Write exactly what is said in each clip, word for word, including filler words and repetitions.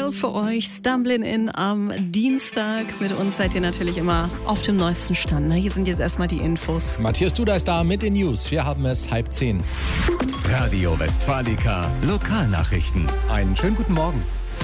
Girl für euch, Stumbling In am Dienstag. Mit uns seid ihr natürlich immer auf dem neuesten Stand. Ne? Hier sind jetzt erstmal die Infos. Matthias Duda ist da mit den News. Wir haben es halb zehn. Radio Westfalica Lokalnachrichten. Einen schönen guten Morgen.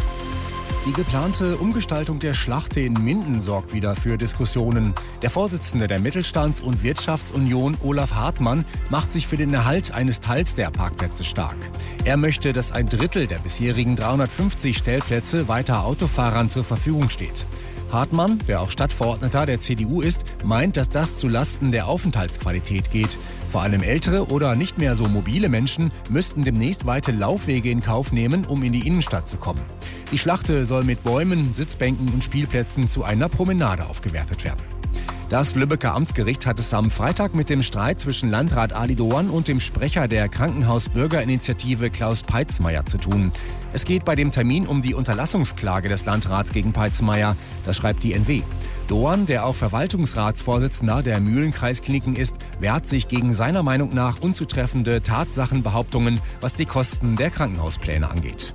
Die geplante Umgestaltung der Schlachte in Minden sorgt wieder für Diskussionen. Der Vorsitzende der Mittelstands- und Wirtschaftsunion, Olaf Hartmann, macht sich für den Erhalt eines Teils der Parkplätze stark. Er möchte, dass ein Drittel der bisherigen dreihundertfünfzig Stellplätze weiter Autofahrern zur Verfügung steht. Hartmann, der auch Stadtverordneter der C D U ist, meint, dass das zulasten der Aufenthaltsqualität geht. Vor allem ältere oder nicht mehr so mobile Menschen müssten demnächst weite Laufwege in Kauf nehmen, um in die Innenstadt zu kommen. Die Schlachte soll mit Bäumen, Sitzbänken und Spielplätzen zu einer Promenade aufgewertet werden. Das Lübecker Amtsgericht hat es am Freitag mit dem Streit zwischen Landrat Ali Doan und dem Sprecher der Krankenhausbürgerinitiative Klaus Peitzmeier zu tun. Es geht bei dem Termin um die Unterlassungsklage des Landrats gegen Peitzmeier. Das schreibt die N W. Doan, der auch Verwaltungsratsvorsitzender der Mühlenkreiskliniken ist, wehrt sich gegen seiner Meinung nach unzutreffende Tatsachenbehauptungen, was die Kosten der Krankenhauspläne angeht.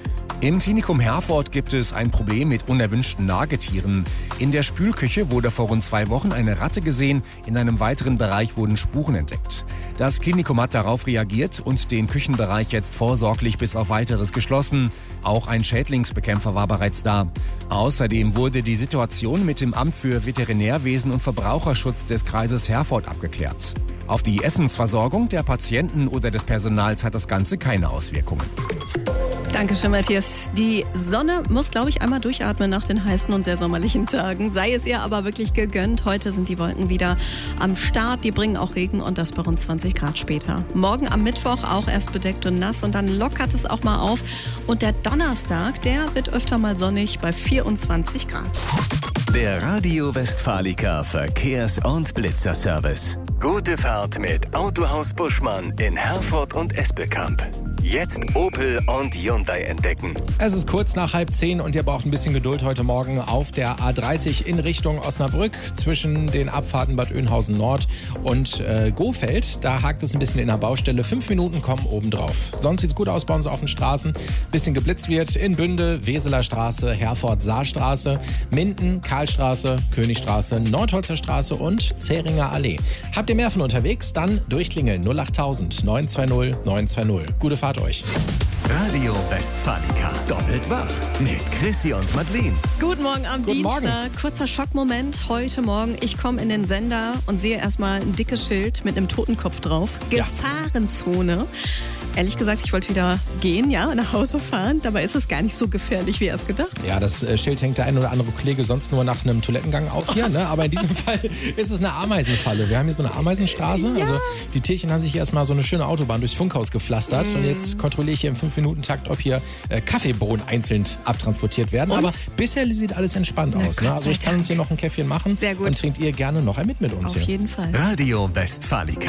Im Klinikum Herford gibt es ein Problem mit unerwünschten Nagetieren. In der Spülküche wurde vor rund zwei Wochen eine Ratte gesehen. In einem weiteren Bereich wurden Spuren entdeckt. Das Klinikum hat darauf reagiert und den Küchenbereich jetzt vorsorglich bis auf Weiteres geschlossen. Auch ein Schädlingsbekämpfer war bereits da. Außerdem wurde die Situation mit dem Amt für Veterinärwesen und Verbraucherschutz des Kreises Herford abgeklärt. Auf die Essensversorgung der Patienten oder des Personals hat das Ganze keine Auswirkungen. Dankeschön, Matthias. Die Sonne muss, glaube ich, einmal durchatmen nach den heißen und sehr sommerlichen Tagen. Sei es ihr aber wirklich gegönnt. Heute sind die Wolken wieder am Start. Die bringen auch Regen und das bei rund zwanzig Grad später. Morgen am Mittwoch auch erst bedeckt und nass und dann lockert es auch mal auf. Und der Donnerstag, der wird öfter mal sonnig bei vierundzwanzig Grad. Der Radio Westfalica Verkehrs- und Blitzerservice. Gute Fahrt mit Autohaus Buschmann in Herford und Espelkamp. Jetzt Opel und Hyundai entdecken. Es ist kurz nach halb zehn und ihr braucht ein bisschen Geduld heute Morgen auf der A dreißig in Richtung Osnabrück zwischen den Abfahrten Bad Oeynhausen Nord und äh, Gohfeld. Da hakt es ein bisschen in der Baustelle. Fünf Minuten kommen obendrauf. Sonst sieht es gut aus bei uns auf den Straßen. Bisschen geblitzt wird in Bünde, Weseler Straße, Herford, Saarstraße, Minden, Karlstraße, Königstraße, Nordholzer Straße und Zähringer Allee. Habt ihr mehr von unterwegs? Dann durchklingeln null achttausend neun zwei null neun zwei null. Gute Fahrt euch. Radio Westfalica. Doppelt wach mit Chrissy und Madeleine. Guten Morgen am Guten Dienstag. Morgen. Kurzer Schockmoment heute Morgen. Ich komme in den Sender und sehe erstmal ein dickes Schild mit einem Totenkopf drauf. Ja. Gefahrenzone. Ehrlich gesagt, ich wollte wieder gehen, ja, nach Hause fahren. Dabei ist es gar nicht so gefährlich, wie erst gedacht. Ja, das äh, Schild hängt der ein oder andere Kollege sonst nur nach einem Toilettengang auf hier, ne? Aber in diesem Fall ist es eine Ameisenfalle. Wir haben hier so eine Ameisenstraße. Ja. Also die Tierchen haben sich hier erstmal so eine schöne Autobahn durchs Funkhaus gepflastert. Mm. Und jetzt kontrolliere ich hier im fünf Minuten Takt, ob hier äh, Kaffeebohnen einzeln abtransportiert werden. Und? Aber bisher sieht alles entspannt Na, aus. Ne? Also ich kann uns hier noch ein Käffchen machen. Sehr gut. Dann trinkt ihr gerne noch ein mit mit uns Auf hier. jeden Fall. Radio Westfalica.